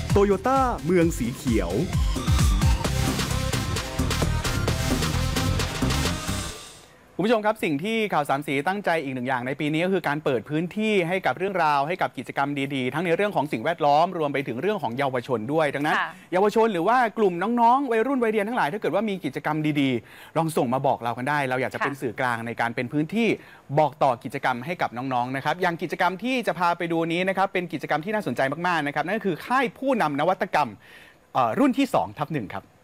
โตโยต้าเมืองสีเขียวคุณผู้ชมครับสิ่งที่ข่าวสามสีตั้งใจอีกหนึ่งอย่างในปีนี้ก็คือการเปิดพื้นที่ให้กับเรื่องราวให้กับกิจกรรมดีๆทั้งในเรื่องของสิ่งแวดล้อมรวมไปถึงเรื่องของเยาวชนด้วยดังนั้นเยาวชนหรือว่ากลุ่มน้องๆวัยรุ่นวัยเรียนทั้งหลายถ้าเกิดว่ามีกิจกรรมดีๆลองส่งมาบอกเรากันได้เราอยากจะเป็นสื่อกลางในการเป็นพื้นที่บอกต่อกิจกรรมให้กับน้องๆนะครับอย่างกิจกรรมที่จะพาไปดูนี้นะครับเป็นกิจกรรมที่น่าสนใจมากๆนะครับนั่นก็คือค่ายผู้นำนวัตกรรมรุ่นที่2/1ครับ